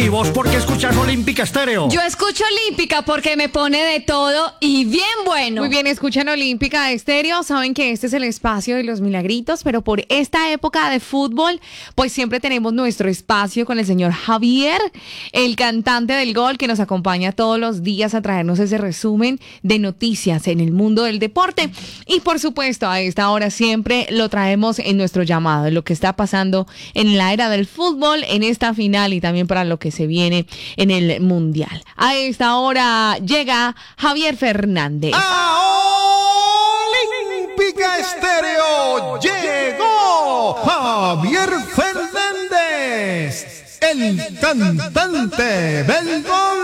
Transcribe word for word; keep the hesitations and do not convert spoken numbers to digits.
¿Y vos por qué escuchas Olímpica Estéreo? Yo escucho Olímpica porque me pone de todo y bien bueno. Muy bien, escuchan Olímpica Estéreo. Saben que este es el espacio de los milagritos, pero por esta época de fútbol, pues siempre tenemos nuestro espacio con el señor Javier, el cantante del gol, que nos acompaña todos los días a traernos ese resumen de noticias en el mundo del deporte. Y por supuesto, a esta hora siempre lo traemos en nuestro llamado, lo que está pasando en la era del fútbol, en esta final y también para lo que se viene en el Mundial. A esta hora llega Javier Fernández. ¡A Olímpica Estéreo! ¡Llegó Javier Fernández, el cantante del gol!